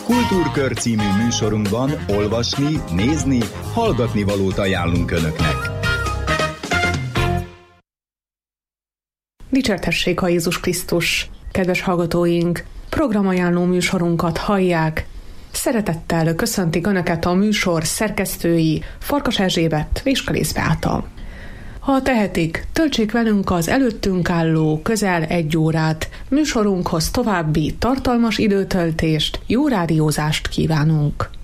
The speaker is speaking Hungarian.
Kultúrkör című műsorunkban olvasni, nézni, hallgatni valót ajánlunk Önöknek. Dicsértessék a Jézus Krisztus! Kedves hallgatóink, programajánló műsorunkat hallják. Szeretettel köszöntik Önöket a műsor szerkesztői Farkas Erzsébet és Kalész Beáta. Ha tehetik, töltsék velünk az előttünk álló közel 1 órát, műsorunkhoz további tartalmas időtöltést, jó rádiózást kívánunk!